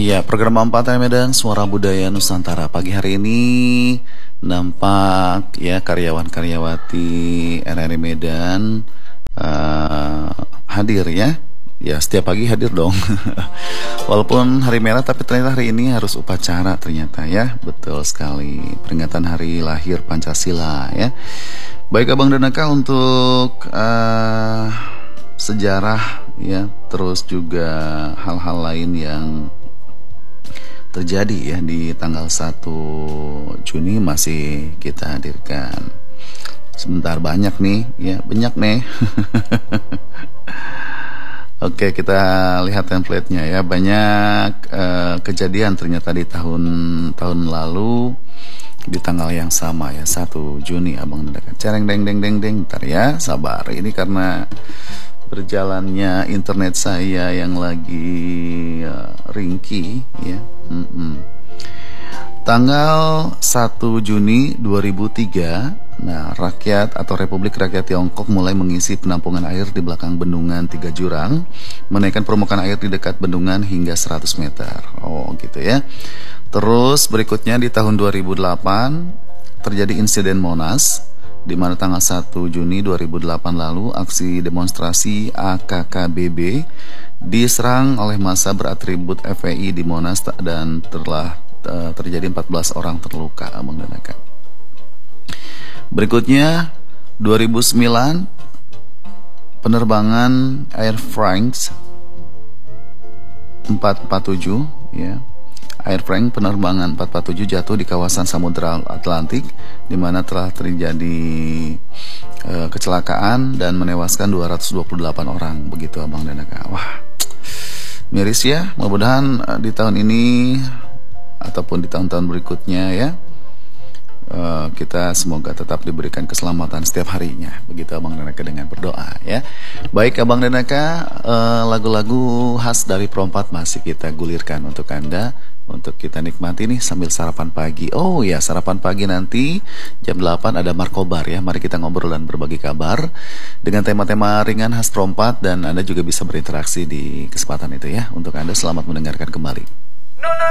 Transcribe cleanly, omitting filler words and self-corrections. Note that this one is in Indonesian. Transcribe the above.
Iya, program 4 Medan Suara Budaya Nusantara pagi hari ini nampak ya karyawan-karyawati RRI Medan hadir ya. Ya, setiap pagi hadir dong. Walaupun hari merah tapi ternyata hari ini harus upacara ternyata ya. Betul sekali. Peringatan hari lahir Pancasila ya. Baik Abang dan Aka untuk sejarah ya, terus juga hal-hal lain yang terjadi ya di tanggal 1 Juni masih kita hadirkan. Sebentar banyak nih ya, banyak nih. Oke, kita lihat template-nya ya. Banyak kejadian ternyata di tahun lalu di tanggal yang sama ya, 1 Juni Abang Dedakan. Cereng deng deng deng deng. Bentar ya, sabar. Ini karena berjalannya internet saya yang lagi ringkih ya. Tanggal 1 Juni 2003, nah rakyat atau Republik Rakyat Tiongkok mulai mengisi penampungan air di belakang bendungan Tiga Jurang, menaikkan permukaan air di dekat bendungan hingga 100 meter. Oh gitu ya. Terus berikutnya di tahun 2008 terjadi insiden Monas, di mana tanggal 1 Juni 2008 lalu aksi demonstrasi AKKBB diserang oleh massa beratribut FPI di Monas dan telah terjadi 14 orang terluka, Abang dan Aka. Berikutnya 2009 penerbangan Air France 447 ya. Air France penerbangan 447 jatuh di kawasan Samudra Atlantik, di mana telah terjadi kecelakaan dan menewaskan 228 orang, begitu Abang dan Aka. Wah, miris ya. Mudah-mudahan di tahun ini ataupun di tahun-tahun berikutnya ya, kita semoga tetap diberikan keselamatan setiap harinya, begitu Abang dan Aka dengan berdoa ya. Baik Abang dan Aka, lagu-lagu khas dari Perompat masih kita gulirkan untuk Anda, untuk kita nikmati nih sambil sarapan pagi. Oh ya, sarapan pagi nanti jam 8 ada Markobar ya. Mari kita ngobrol dan berbagi kabar dengan tema-tema ringan khas Perompat, dan Anda juga bisa berinteraksi di kesempatan itu ya. Untuk Anda selamat mendengarkan kembali.